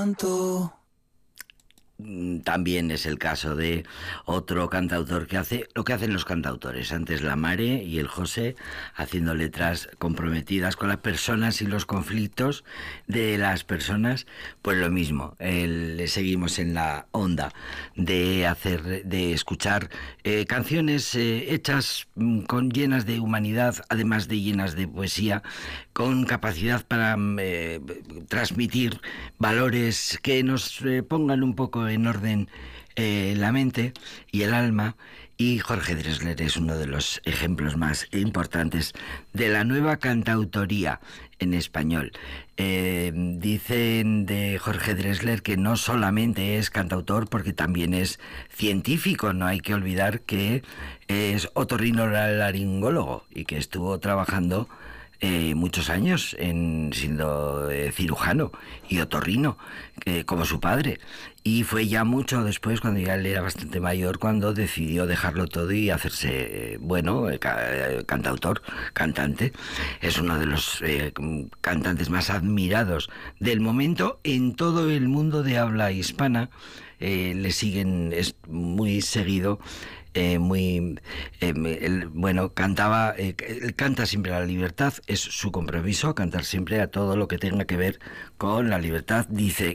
También es el caso de otro cantautor que hace lo que hacen los cantautores. Antes la Mare y el José, haciendo letras comprometidas con las personas y los conflictos de las personas. Pues lo mismo, le seguimos en la onda de escuchar canciones hechas llenas de humanidad, además de llenas de poesía, con capacidad para transmitir valores que nos pongan un poco en orden la mente y el alma. Y Jorge Drexler es uno de los ejemplos más importantes de la nueva cantautoría en español. Dicen de Jorge Drexler que no solamente es cantautor, porque también es científico. No hay que olvidar que es otorrinolaringólogo y que estuvo trabajando muchos años siendo cirujano y otorrino, como su padre. Y fue ya mucho después, cuando ya él era bastante mayor, cuando decidió dejarlo todo y hacerse, cantautor, cantante. Es uno de los cantantes más admirados del momento en todo el mundo de habla hispana. Le siguen, es muy seguido. Cantaba, él canta siempre a la libertad, es su compromiso, cantar siempre a todo lo que tenga que ver con la libertad. Dice